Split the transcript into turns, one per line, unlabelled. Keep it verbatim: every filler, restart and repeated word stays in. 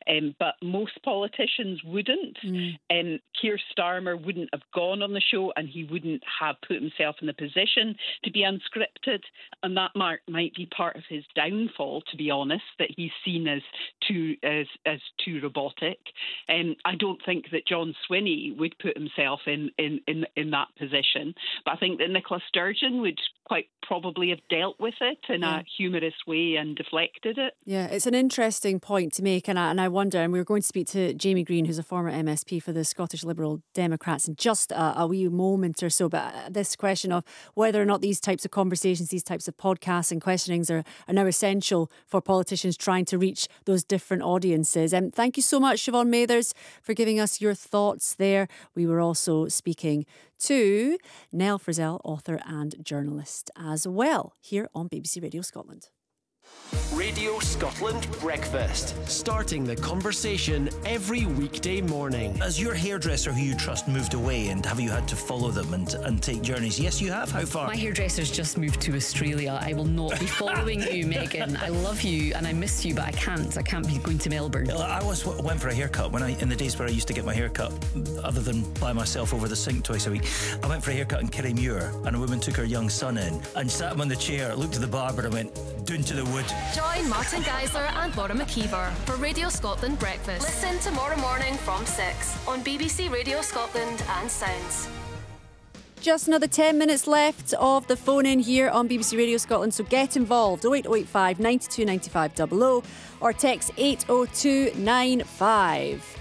um, but most politicians wouldn't. Mm. Um, Keir Starmer wouldn't have gone on the show, and he wouldn't have put himself in the position to be unscripted, and that might, might be part of his downfall, to be honest, that he's seen as too as, as too robotic. And um, I don't think that John Swinney would put himself in, in, in, in that position, but I think that Nicola Sturgeon would quite probably have dealt with it in yeah. a humorous way and deflected it.
Yeah, it's an interesting point to make, and I, and I wonder, and we were going to speak to Jamie Green, who's a former M S P for the Scottish Liberal Democrats, in just a, a wee moment or so, but this question of whether or not these types of conversations, these types of podcasts and questionings are, are now essential for politicians trying to reach those different audiences. And um, thank you so much, Siobhan Mathers, for giving us your thoughts there. We were also speaking to Nell Frizzell, author and journalist as well, here on B B C Radio Scotland.
Radio Scotland Breakfast. Starting the conversation every weekday morning.
Has your hairdresser who you trust moved away, and have you had to follow them and, and take journeys? Yes, you have. How far?
My hairdresser's just moved to Australia. I will not be following you, Megan. I love you and I miss you, but I can't. I can't be going to Melbourne.
I was went for a haircut when I in the days where I used to get my haircut, other than by myself over the sink twice a week. I went for a haircut in Kirriemuir, and a woman took her young son in and sat him on the chair, looked at the barber and went, "Doon to the wood."
Join Martin Geisler and Laura McKeever for Radio Scotland Breakfast. Listen tomorrow morning from six on B B C Radio Scotland and Sounds.
Just another ten minutes left of the phone in here on B B C Radio Scotland, so get involved. oh eight oh eight five, nine two nine five, double oh or text eight oh two nine five.